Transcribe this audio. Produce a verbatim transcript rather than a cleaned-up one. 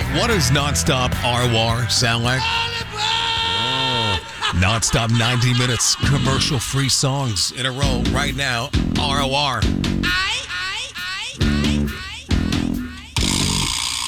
What does nonstop R W A R sound like? Oh. Nonstop ninety minutes, commercial-free songs in a row right now. R W A R.